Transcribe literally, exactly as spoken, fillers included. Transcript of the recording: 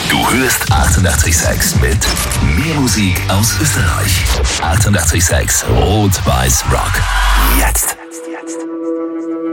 Du hörst achtundachtzig Komma sechs mit mehr Musik aus Österreich. achtundachtzig Komma sechs Rot-Weiß Rock. Jetzt.